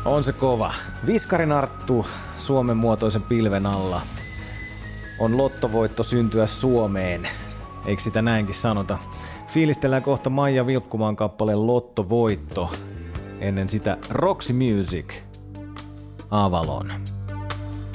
On se kova. Viskarin Arttu Suomen muotoisen pilven alla. On lottovoitto syntyä Suomeen. Eikö sitä näinkin sanota? Fiilistellään kohta Maija Vilkkumaan kappaleen Lottovoitto. Ennen sitä Roxy Music. Avalon.